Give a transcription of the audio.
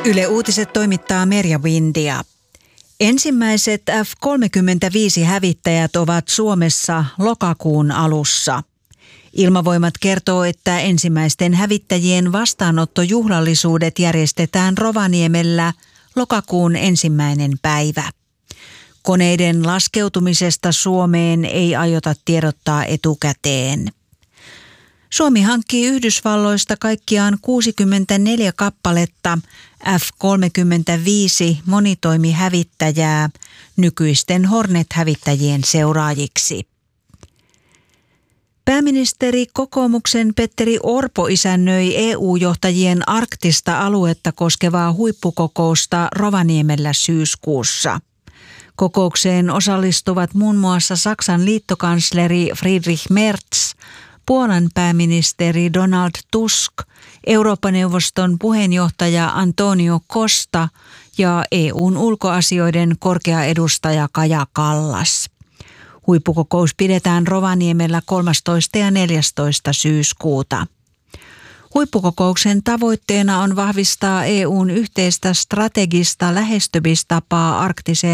Yle Uutiset toimittaa Merja Windia. Ensimmäiset F-35-hävittäjät ovat Suomessa lokakuun alussa. Ilmavoimat kertoo, että ensimmäisten hävittäjien vastaanottojuhlallisuudet järjestetään Rovaniemellä lokakuun 1. päivä. Koneiden laskeutumisesta Suomeen ei aiota tiedottaa etukäteen. Suomi hankkii Yhdysvalloista kaikkiaan 64 kappaletta F-35 monitoimihävittäjää nykyisten Hornet-hävittäjien seuraajiksi. Pääministeri kokoomuksen Petteri Orpo isännöi EU-johtajien arktista aluetta koskevaa huippukokousta Rovaniemellä syyskuussa. Kokoukseen osallistuvat muun muassa Saksan liittokansleri Friedrich Merz, Puolan pääministeri Donald Tusk, Eurooppa-neuvoston puheenjohtaja Antonio Costa ja EU:n ulkoasioiden korkea edustaja Kaja Kallas. Huippukokous pidetään Rovaniemellä 13. ja 14. syyskuuta. Huippukokouksen tavoitteena on vahvistaa EU:n yhteistä strategista lähestymistapaa arktiseen